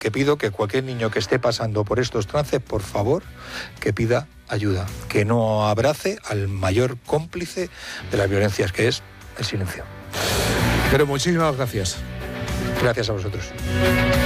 que pido que cualquier niño que esté pasando por estos trances, por favor, que pida ayuda, que no abrace al mayor cómplice de las violencias, que es el silencio. Pero muchísimas gracias. Gracias a vosotros.